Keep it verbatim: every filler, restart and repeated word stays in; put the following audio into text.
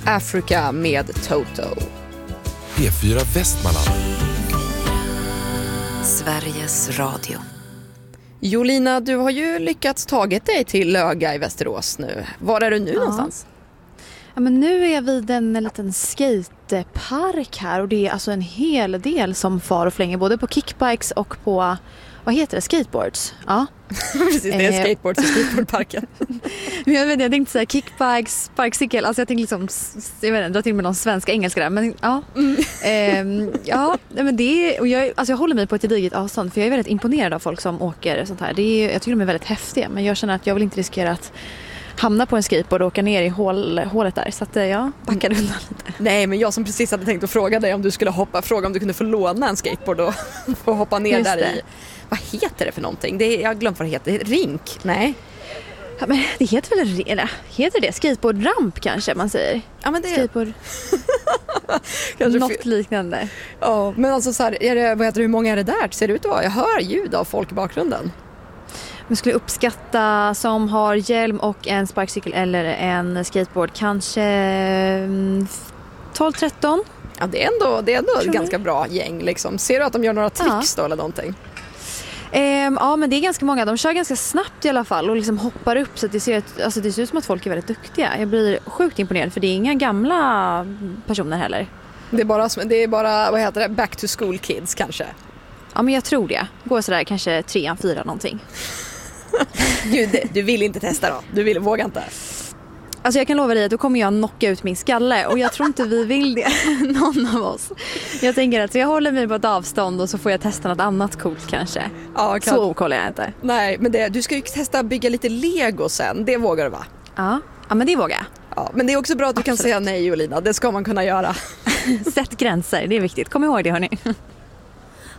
Africa med Toto. P fyra Västmanland. Sveriges Radio. Jolina, du har ju lyckats tagit dig till Löga i Västerås nu. Var är du nu ja. någonstans? Ja, men nu är jag vid en liten skatepark här och det är alltså en hel del som far och flänger både på kickbikes och på, vad heter det, skateboards. Ja. Precis, det är skateboards i skateboardparken. Men jag vet inte, jag tänkte säga kickbikes, sparkcykel, alltså jag tänkte liksom, jag vet inte, dra till med någon svenska engelska där, men ja. Mm. ehm, ja, men det är, och jag, alltså jag håller mig på ett gediget avstånd för jag är väldigt imponerad av folk som åker sånt här. Det är, jag tycker de är väldigt häftiga, men jag känner att jag vill inte riskera att hamna på en skateboard och åka ner i hål, hålet där. Så att jag backade undan lite. Nej, men jag som precis hade tänkt att fråga dig om du skulle hoppa, fråga om du kunde få låna en skateboard och få hoppa ner Just där det. i. Vad heter det för någonting? Det är, jag har glömt vad det heter. Rink? Nej. Ja, men det heter väl, eller, heter det? Skateboardramp kanske man säger. Ja, men det Skateboard. Något f- liknande. Ja, men alltså så här, är det, vad heter det, hur många är det där? Ser det ut att vara? Jag hör ljud av folk i bakgrunden. Man skulle uppskatta som har hjälm och en sparkcykel eller en skateboard kanske tolv tretton. Ja, det är ändå, det är ändå ett ganska bra gäng liksom. Ser du att de gör några tricks ja. då eller någonting? Ehm, ja, men det är ganska många. De kör ganska snabbt i alla fall och liksom hoppar upp så att det ser, ut, alltså det ser ut som att folk är väldigt duktiga. Jag blir sjukt imponerad för det är inga gamla personer heller. Det är bara, det är bara vad heter det, back to school kids kanske? Ja, men jag tror det. Går sådär kanske trean, fyra någonting. Gud, du vill inte testa då? Du vill, vågar inte? Alltså jag kan lova dig att då kommer jag knocka ut min skalle och jag tror inte vi vill det, någon av oss. Jag tänker att så jag håller mig på ett avstånd och så får jag testa något annat coolt kanske. Ja, kan... Så okollar jag inte. Nej, men det, du ska ju testa bygga lite Lego sen, det vågar du va? Ja, ja men det vågar jag. Ja, men det är också bra att du Absolut. kan säga nej, Jolina, det ska man kunna göra. Sätt gränser, det är viktigt, kom ihåg det hörni.